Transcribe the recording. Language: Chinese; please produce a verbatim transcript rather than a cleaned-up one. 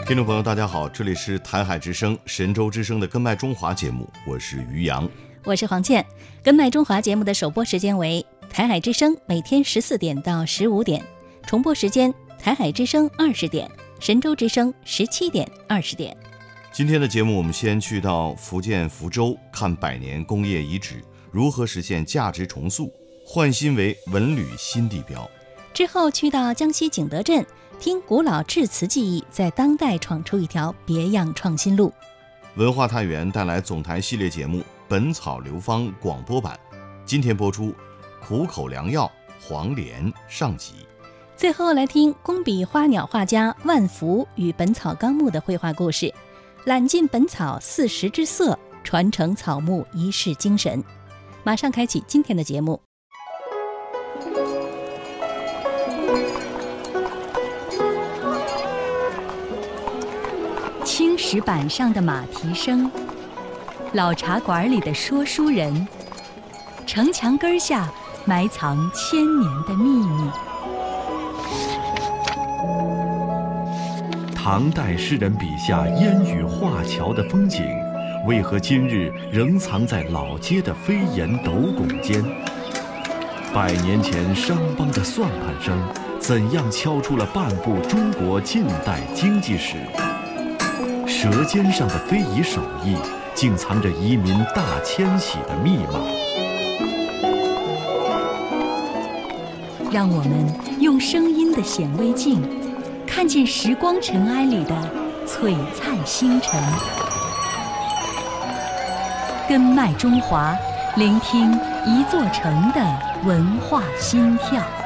听众朋友大家好，这里是台海之声神州之声的根脉中华节目，我是于洋， 我是黄倩。根脉中华节目的首播时间为台海之声每天十四点到十五点，重播时间台海之声二十点，神州之声十七点二十点。 今天的节目我们先去到福建福州，看百年工业遗址如何实现价值重塑，焕新为文旅新地标。 之后去到江西景德镇，听古老致辞技艺在当代闯出一条别样创新路。 文化探源带来总台系列节目《本草流芳》广播版，今天播出苦口良药黄连上集。 最后来听工笔花鸟画家万福与《本草纲目》的绘画故事，揽尽本草四时之色，传承草木一世精神。马上开启今天的节目。 青石板上的马蹄声，老茶馆里的说书人，城墙根下埋藏千年的秘密。 唐代诗人笔下烟雨画桥的风景，为何今日仍藏在老街的飞檐斗拱间？百年前商帮的算盘声，怎样敲出了半部中国近代经济史？舌尖上的非遗手艺，竟藏着移民大迁徙的密码。 让我们用声音的显微镜，看见时光尘埃里的璀璨星辰。根脉中华，聆听一座城的文化心跳。